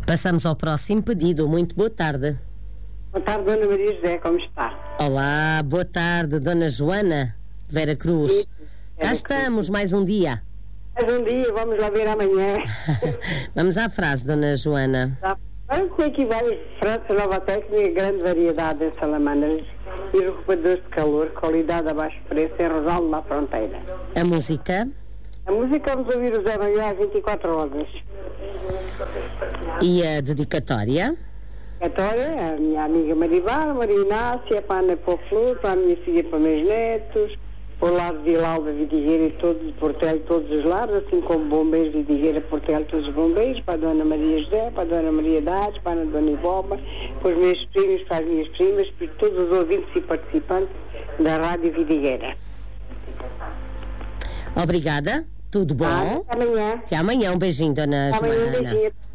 Passamos ao próximo pedido. Muito boa tarde. Boa tarde, Dona Maria José, como está? Olá, boa tarde, Dona Joana Vera Cruz. Sim, Cá estamos, mais um dia. Mais um dia, vamos lá ver amanhã. Vamos à frase, Dona Joana. Olha como é que vai França Nova Técnica, grande variedade em salamandras e recuperadores de calor, qualidade a baixo preço em Rosal na Fronteira. A música? A música vamos ouvir o Zé Maria às 24 horas. E a dedicatória? A minha amiga Maribal, Maria Inácia, para a Ana Flor, para a minha filha e para meus netos, para o lado de Vilalba, Vidigueira e todos de Portel, todos os lados, assim como Bombeiros, Vidigueira, Portel, todos os bombeiros, para a Dona Maria José, para a Dona Maria Dades, para a Dona Iboba, para os meus primos, para as minhas primas, para todos os ouvintes e participantes da Rádio Vidigueira. Obrigada, tudo bom? Até amanhã. Até amanhã, um beijinho, Dona Até amanhã, um Joana. beijinho.